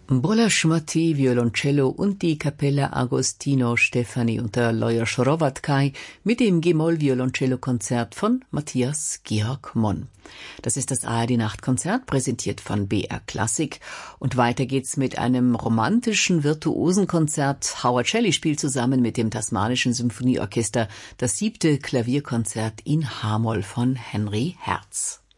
Bola Schmatti, Violoncello und die Kapelle Agostino Stefani unter Lajos Hrovatkay mit dem G-Moll-Violoncello-Konzert von Matthias Georg Monn. Das ist das ARD-Nachtkonzert, präsentiert von BR Klassik. Und weiter geht's mit einem romantischen, virtuosen Konzert. Howard Shelley spielt zusammen mit dem Tasmanischen Symphonieorchester das 7. Klavierkonzert in H-Moll von Henry Herz.